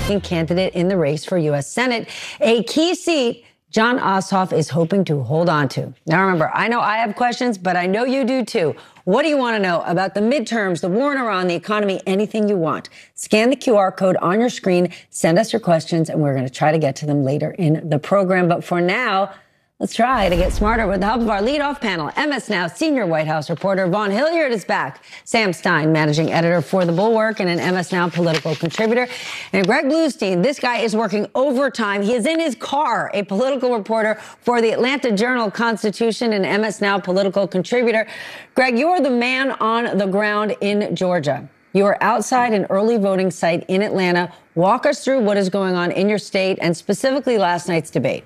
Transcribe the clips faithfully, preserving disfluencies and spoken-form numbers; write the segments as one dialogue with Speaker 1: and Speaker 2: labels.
Speaker 1: Republican candidate in the race for U S Senate, a key seat Jon Ossoff is hoping to hold on to. Now, remember, I know I have questions, but I know you do too. What do you want to know about the midterms, the war in Iran, the economy, anything you want? Scan the Q R code on your screen, send us your questions, and we're going to try to get to them later in the program. But for now, let's try to get smarter with the help of our leadoff panel. M S Now senior White House reporter Vaughn Hilliard is back. Sam Stein, managing editor for The Bulwark and an M S Now political contributor. And Greg Bluestein, this guy is working overtime. He is in his car, a political reporter for the Atlanta Journal-Constitution and M S Now political contributor. Greg, you are the man on the ground in Georgia. You are outside an early voting site in Atlanta. Walk us through what is going on in your state and specifically last night's debate.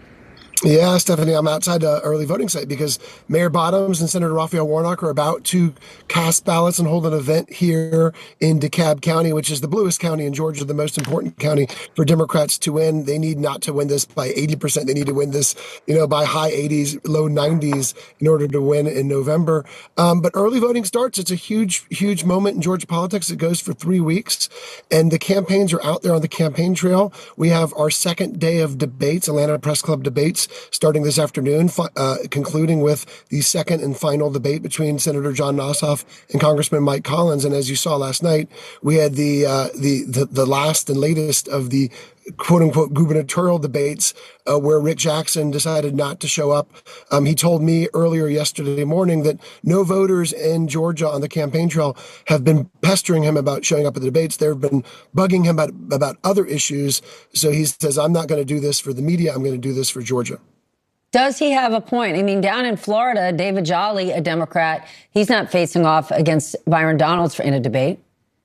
Speaker 2: Yeah, Stephanie, I'm outside the early voting site because Mayor Bottoms and Senator Raphael Warnock are about to cast ballots and hold an event here in DeKalb County, which is the bluest county in Georgia, the most important county for Democrats to win. They need not to win this by eighty percent. They need to win this, you know, by high eighties, low nineties in order to win in November. Um, but early voting starts. It's a huge, huge moment in Georgia politics. It goes for three weeks, and the campaigns are out there on the campaign trail. We have our second day of debates, Atlanta Press Club debates, starting this afternoon, uh, concluding with the second and final debate between Senator Jon Ossoff and Congressman Mike Collins. And as you saw last night, we had the uh, the, the the last and latest of the quote-unquote gubernatorial debates uh, where Rick Jackson decided not to show up. Um, he told me earlier yesterday morning that no voters in Georgia on the campaign trail have been pestering him about showing up at the debates. They've been bugging him about, about other issues. So he says, I'm not going to do this for the media. I'm going to do this for Georgia.
Speaker 1: Does he have a point? I mean, down in Florida, David Jolly, a Democrat, he's not facing off against Byron Donalds for in a debate.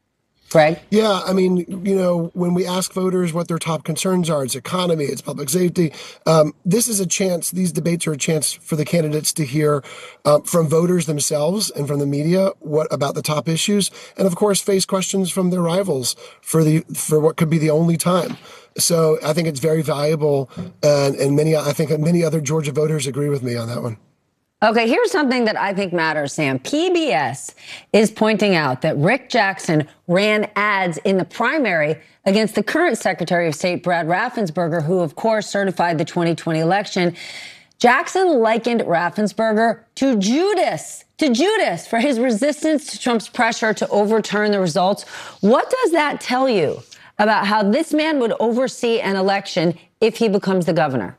Speaker 1: Greg?
Speaker 2: Yeah, I mean, you know, when we ask voters what their top concerns are, it's economy, it's public safety. Um, this is a chance, these debates are a chance for the candidates to hear uh, from voters themselves and from the media what about the top issues, and of course face questions from their rivals for the for what could be the only time. So I think it's very valuable, and, and many I think many other Georgia voters agree with me on that one.
Speaker 1: Okay, here's something that I think matters, Sam. P B S is pointing out that Rick Jackson ran ads in the primary against the current Secretary of State, Brad Raffensperger, who, of course, certified the twenty twenty election. Jackson likened Raffensperger to Judas, to Judas for his resistance to Trump's pressure to overturn the results. What does that tell you about how this man would oversee an election if he becomes the governor?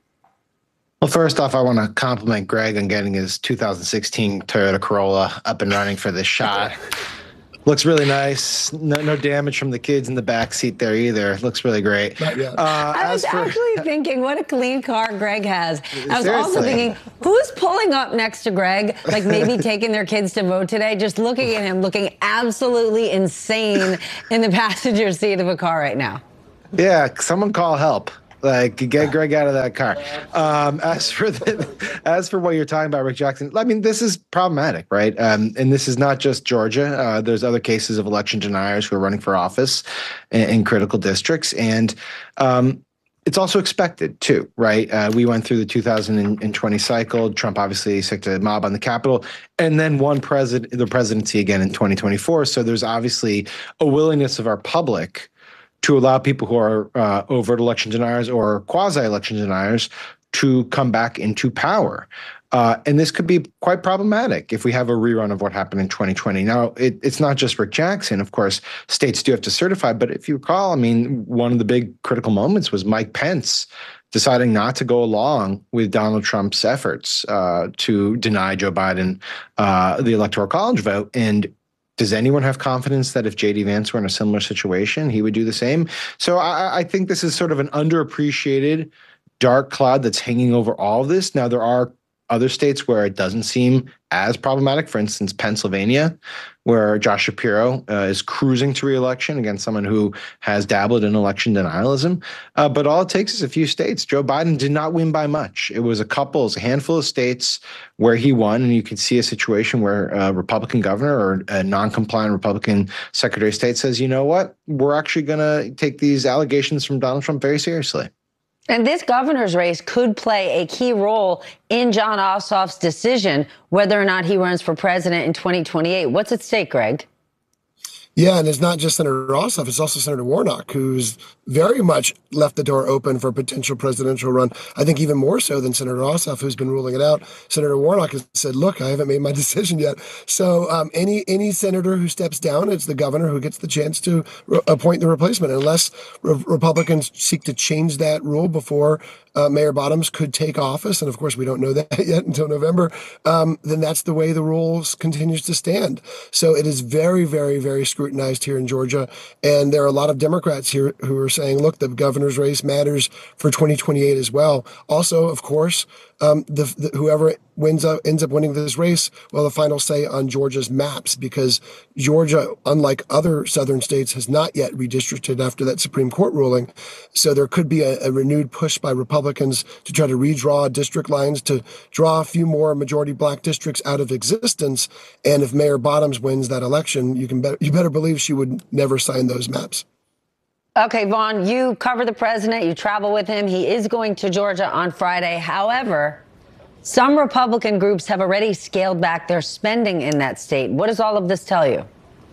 Speaker 3: Well, first off, I want to compliment Greg on getting his two thousand sixteen Toyota Corolla up and running for this shot. Looks really nice. No, no damage from the kids in the back seat there either. Looks really great.
Speaker 2: Not yet.
Speaker 1: Uh, I was for, actually thinking, what a clean car Greg has. I was
Speaker 3: seriously.
Speaker 1: also thinking, who's pulling up next to Greg, like maybe taking their kids to vote today, just looking at him, looking absolutely insane in the passenger seat of a car right now.
Speaker 3: Yeah, someone call help. Like, get Greg out of that car. Um, as for the, as for what you're talking about, Rick Jackson, I mean, this is problematic, right? Um, and this is not just Georgia. Uh, there's other cases of election deniers who are running for office in, in critical districts. And um, it's also expected, too, right? Uh, we went through the two thousand twenty cycle. Trump obviously sicked a mob on the Capitol and then won president, the presidency again in twenty twenty-four. So there's obviously a willingness of our public to allow people who are uh, overt election deniers or quasi-election deniers to come back into power. Uh, and this could be quite problematic if we have a rerun of what happened in twenty twenty. Now, it, it's not just Rick Jackson. Of course, states do have to certify. But if you recall, I mean, one of the big critical moments was Mike Pence deciding not to go along with Donald Trump's efforts uh, to deny Joe Biden uh, the Electoral College vote. And does anyone have confidence that if J D Vance were in a similar situation, he would do the same? So I, I think this is sort of an underappreciated dark cloud that's hanging over all of this. Now, there are other states where it doesn't seem as problematic. For instance, Pennsylvania, where Josh Shapiro uh, is cruising to re-election against someone who has dabbled in election denialism. Uh, but all it takes is a few states. Joe Biden did not win by much. It was a couple, it was a handful of states where he won. And you could see a situation where a Republican governor or a non-compliant Republican Secretary of State says, you know what, we're actually going to take these allegations from Donald Trump very seriously.
Speaker 1: And this governor's race could play a key role in Jon Ossoff's decision whether or not he runs for president in twenty twenty-eight. What's at stake, Greg?
Speaker 2: Yeah, and it's not just Senator Ossoff, it's also Senator Warnock, who's very much left the door open for a potential presidential run. I think even more so than Senator Ossoff, who's been ruling it out. Senator Warnock has said, look, I haven't made my decision yet. So um, any any senator who steps down, it's the governor who gets the chance to re- appoint the replacement, unless re- Republicans seek to change that rule before uh, Mayor Bottoms could take office. And of course, we don't know that yet until November. Um, then that's the way the rules continues to stand. So it is very, very, very scrutinized here in Georgia. And there are a lot of Democrats here who are saying, look, the governor's race matters for twenty twenty-eight as well. Also, of course, um, the, the, whoever wins up, ends up winning this race will have the final say on Georgia's maps, because Georgia, unlike other southern states, has not yet redistricted after that Supreme Court ruling. So there could be a, a renewed push by Republicans to try to redraw district lines, to draw a few more majority black districts out of existence. And if Mayor Bottoms wins that election, you can bet, you better believe she would never sign those maps.
Speaker 1: Okay, Vaughn, you cover the president, you travel with him. He is going to Georgia on Friday. However, some Republican groups have already scaled back their spending in that state. What does all of this tell you?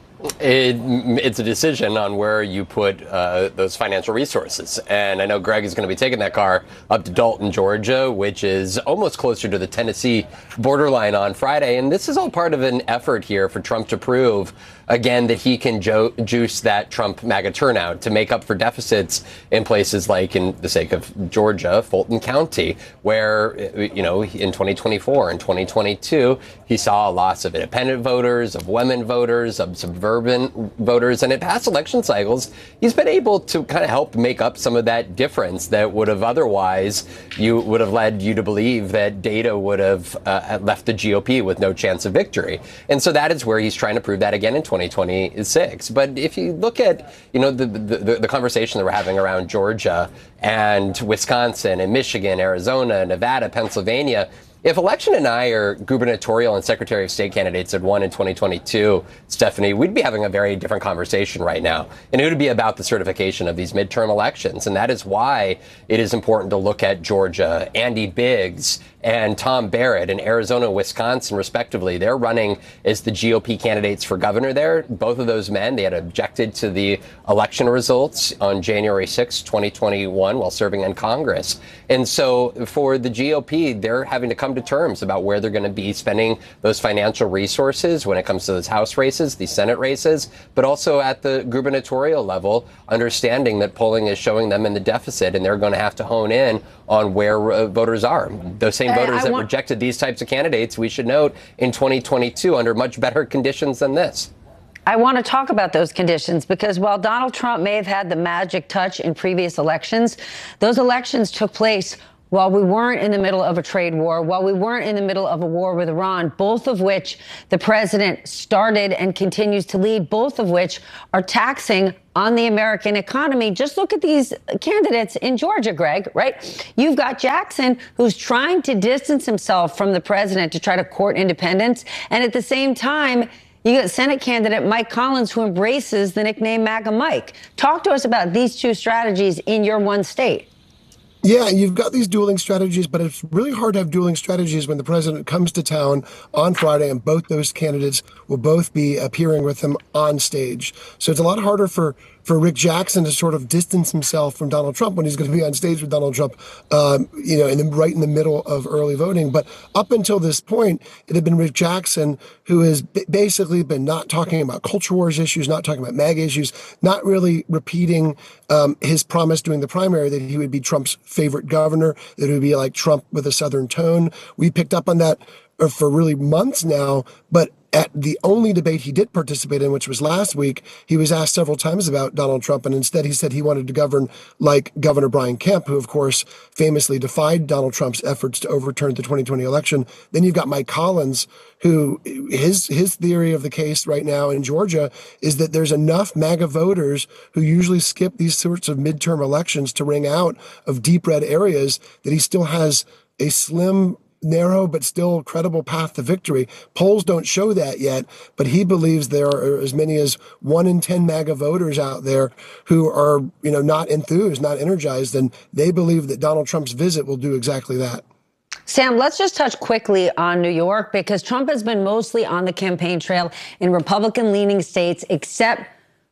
Speaker 4: It, it's a decision on where you put uh, those financial resources. And I know Greg is going to be taking that car up to Dalton, Georgia, which is almost closer to the Tennessee borderline on Friday. And this is all part of an effort here for Trump to prove, again, that he can jo- juice that Trump MAGA turnout to make up for deficits in places like, in the sake of Georgia, Fulton County, where, you know, in twenty twenty-four and twenty twenty-two, he saw a loss of independent voters, of women voters, of suburban voters. And in past election cycles, he's been able to kind of help make up some of that difference that would have otherwise, you would have led you to believe that data would have uh, left the G O P with no chance of victory. And so that is where he's trying to prove that again in twenty twenty-six. But if you look at, you know, the, the, the conversation that we're having around Georgia and Wisconsin and Michigan, Arizona, Nevada, Pennsylvania, if election and I are gubernatorial and Secretary of State candidates had won in twenty twenty-two, Stephanie, we'd be having a very different conversation right now. And it would be about the certification of these midterm elections. And that is why it is important to look at Georgia, Andy Biggs, and Tom Barrett in Arizona, Wisconsin, respectively. They're running as the G O P candidates for governor there. Both of those men, they had objected to the election results on January sixth, twenty twenty-one, while serving in Congress. And so for the G O P, they're having to come to terms about where they're going to be spending those financial resources when it comes to those House races, these Senate races, but also at the gubernatorial level, understanding that polling is showing them in the deficit, and they're going to have to hone in on where uh, voters are. Those same voters that want- rejected these types of candidates, we should note, in twenty twenty-two under much better conditions than this.
Speaker 1: I want to talk about those conditions because while Donald Trump may have had the magic touch in previous elections, those elections took place while we weren't in the middle of a trade war, while we weren't in the middle of a war with Iran, both of which the president started and continues to lead, both of which are taxing on the American economy. Just look at these candidates in Georgia, Greg, right? You've got Jackson, who's trying to distance himself from the president to try to court independence. And at the same time, you got Senate candidate Mike Collins, who embraces the nickname MAGA Mike. Talk to us about these two strategies in your one state.
Speaker 2: Yeah, you've got these dueling strategies, but it's really hard to have dueling strategies when the president comes to town on Friday and both those candidates will both be appearing with him on stage. So it's a lot harder for, for Rick Jackson to sort of distance himself from Donald Trump when he's going to be on stage with Donald Trump, um, you know, in the, right in the middle of early voting. But up until this point, it had been Rick Jackson who has b- basically been not talking about culture wars issues, not talking about MAGA issues, not really repeating um, his promise during the primary that he would be Trump's favorite governor, that it would be like Trump with a Southern tone. We picked up on that for really months now, but at the only debate he did participate in, which was last week, he was asked several times about Donald Trump, and instead he said he wanted to govern like Governor Brian Kemp, who, of course, famously defied Donald Trump's efforts to overturn the twenty twenty election. Then you've got Mike Collins, who his his theory of the case right now in Georgia is that there's enough MAGA voters who usually skip these sorts of midterm elections to ring out of deep red areas that he still has a slim, narrow but still credible path to victory. Polls don't show that yet, but he believes there are as many as one in ten MAGA voters out there who are, you know, not enthused, not energized, and they believe that Donald Trump's visit will do exactly that.
Speaker 1: Sam, let's just touch quickly on New York, because Trump has been mostly on the campaign trail in Republican-leaning states, except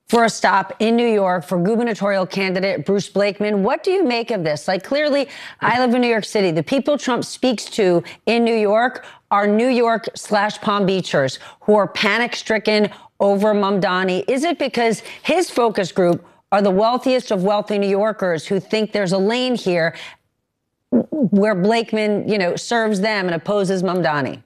Speaker 1: for a stop in New York for gubernatorial candidate Bruce Blakeman. What do you make of this? Like, clearly, I live in New York City. The people Trump speaks to in New York are New York slash Palm Beachers who are panic stricken over Mamdani. Is it because his focus group are the wealthiest of wealthy New Yorkers who think there's a lane here where Blakeman, you know, serves them and opposes Mamdani?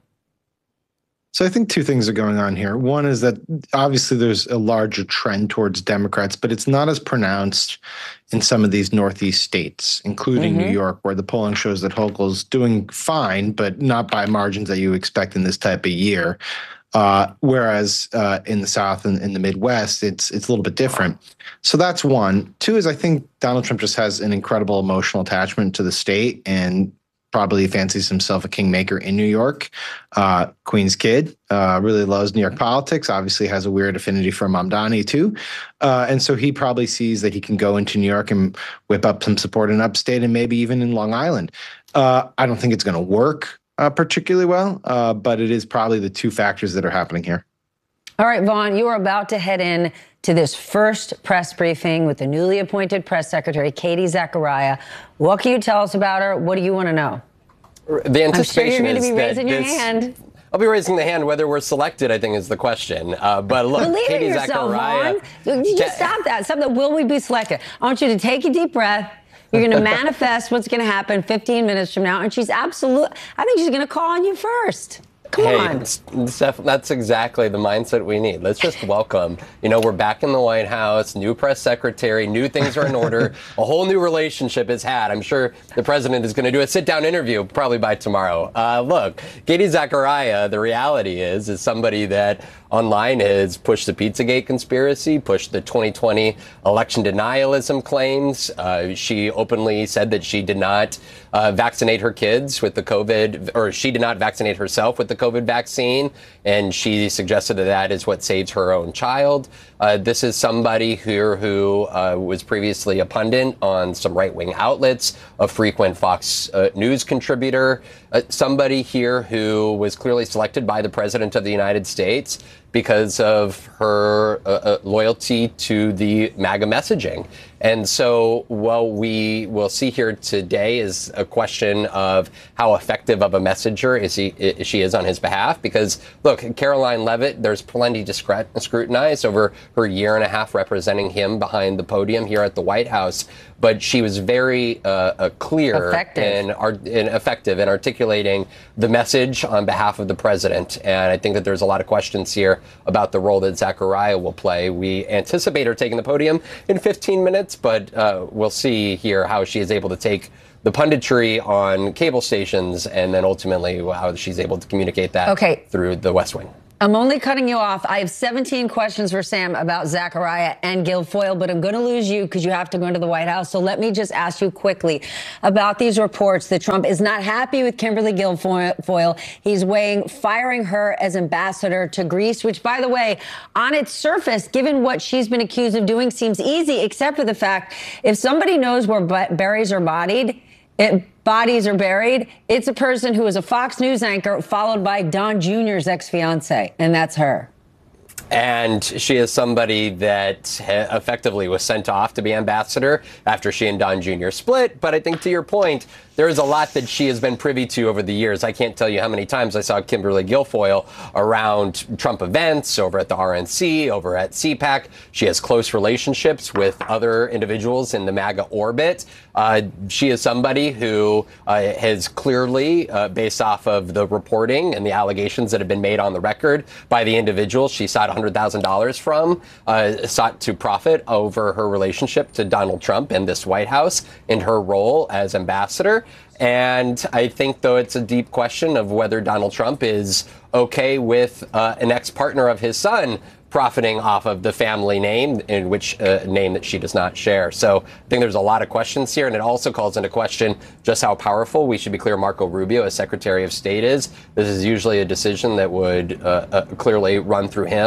Speaker 3: So I think two things are going on here. One is that obviously there's a larger trend towards Democrats, but it's not as pronounced in some of these Northeast states, including mm-hmm. New York, where the polling shows that Hochul's doing fine, but not by margins that you expect in this type of year. Uh, whereas uh, in the South and in the Midwest, it's it's a little bit different. So that's one. Two is I think Donald Trump just has an incredible emotional attachment to the state and probably fancies himself a kingmaker in New York. Uh, Queen's kid, uh, really loves New York politics, obviously has a weird affinity for Mamdani too. Uh, and so he probably sees that he can go into New York and whip up some support in upstate and maybe even in Long Island. Uh, I don't think it's going to work uh, particularly well, uh, but it is probably the two factors that are happening here.
Speaker 1: All right, Vaughn, you are about to head in to this first press briefing with the newly appointed press secretary, Katie Zachariah. What can you tell us about her? What do you want to know?
Speaker 4: The anticipation
Speaker 1: I'm sure you're going to be
Speaker 4: is
Speaker 1: raising your
Speaker 4: this,
Speaker 1: hand.
Speaker 4: I'll be raising the hand. Whether we're selected, I think, is the question. Uh, but look,
Speaker 1: Believe
Speaker 4: Katie
Speaker 1: in yourself,
Speaker 4: Zachariah.
Speaker 1: Vaughn. You just stop that. Stop that. Will we be selected? I want you to take a deep breath. You're going to manifest what's going to happen fifteen minutes from now. And she's absolute. I think she's going to call on you first. Come
Speaker 4: hey,
Speaker 1: on.
Speaker 4: Steph, that's exactly the mindset we need. Let's just welcome. You know, we're back in the White House, new press secretary, new things are in order. A whole new relationship is had. I'm sure the president is going to do a sit-down interview probably by tomorrow. Uh, look, Katie Zachariah, the reality is, is somebody that online has pushed the Pizzagate conspiracy, pushed the twenty twenty election denialism claims. Uh, she openly said that she did not uh, vaccinate her kids with the COVID, or she did not vaccinate herself with the COVID vaccine, and she suggested that that is what saves her own child. Uh, this is somebody here who uh, was previously a pundit on some right-wing outlets, a frequent Fox uh, News contributor, uh, somebody here who was clearly selected by the President of the United States because of her uh, uh, loyalty to the MAGA messaging. And so what we will see here today is a question of how effective of a messenger is he, is she is on his behalf. Because, look, Caroline Leavitt, there's plenty to scrutinize over her year and a half representing him behind the podium here at the White House. But she was very uh, uh, clear and, and effective in articulating the message on behalf of the president. And I think that there's a lot of questions here about the role that Zachariah will play. We anticipate her taking the podium in fifteen minutes, but uh, we'll see here how she is able to take the punditry on cable stations and then ultimately how she's able to communicate that okay. through the West Wing.
Speaker 1: I'm only cutting you off. I have seventeen questions for Sam about Zachariah and Guilfoyle, but I'm going to lose you because you have to go into the White House. So let me just ask you quickly about these reports that Trump is not happy with Kimberly Guilfoyle. He's weighing firing her as ambassador to Greece, which, by the way, on its surface, given what she's been accused of doing, seems easy, except for the fact if somebody knows where berries are bodied, It, bodies are buried, it's a person who is a Fox News anchor followed by Don Junior's ex-fiance, and that's her.
Speaker 4: And she is somebody that effectively was sent off to be ambassador after she and Don Junior split. But I think to your point, there is a lot that she has been privy to over the years. I can't tell you how many times I saw Kimberly Guilfoyle around Trump events, over at the R N C, over at C PAC. She has close relationships with other individuals in the MAGA orbit. Uh, she is somebody who uh, has clearly, uh, based off of the reporting and the allegations that have been made on the record by the individual she sought one hundred thousand dollars from, uh, sought to profit over her relationship to Donald Trump and this White House in her role as ambassador. And I think, though, it's a deep question of whether Donald Trump is okay with uh, an ex-partner of his son profiting off of the family name, in which uh, name that she does not share. So I think there's a lot of questions here, and it also calls into question just how powerful, we should be clear, Marco Rubio as Secretary of State is. This is usually a decision that would uh, uh, clearly run through him.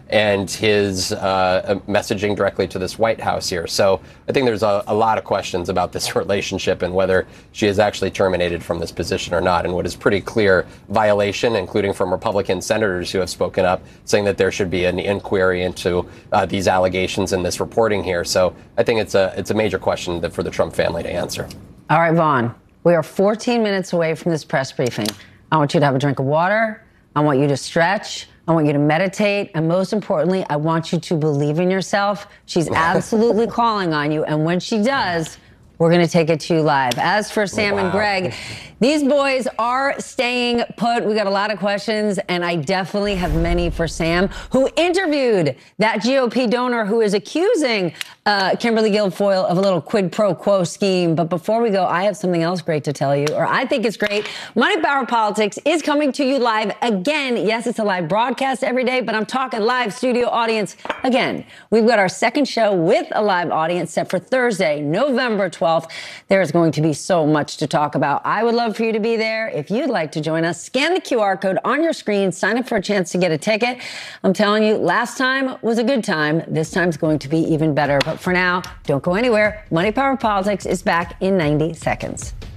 Speaker 4: and his uh, messaging directly to this White House here. So I think there's a, a lot of questions about this relationship and whether she is actually terminated from this position or not, and what is pretty clear violation, including from Republican senators who have spoken up, saying that there should be an inquiry into uh, these allegations and this reporting here. So I think it's a it's a major question that for the Trump family to answer.
Speaker 1: All right, Vaughn, we are fourteen minutes away from this press briefing. I want you to have a drink of water. I want you to stretch. I want you to meditate. And most importantly, I want you to believe in yourself. She's absolutely calling on you. And when she does, we're going to take it to you live. As for Sam wow. and Greg, these boys are staying put. We got a lot of questions, and I definitely have many for Sam, who interviewed that G O P donor who is accusing uh, Kimberly Guilfoyle of a little quid pro quo scheme. But before we go, I have something else great to tell you, or I think it's great. Money Power Politics is coming to you live again. Yes, it's a live broadcast every day, but I'm talking live studio audience again. We've got our second show with a live audience set for Thursday, November twelfth. There's going to be so much to talk about. I would love for you to be there. If you'd like to join us, scan the Q R code on your screen, sign up for a chance to get a ticket. I'm telling you, last time was a good time. This time's going to be even better. But for now, don't go anywhere. Money Power Politics is back in ninety seconds.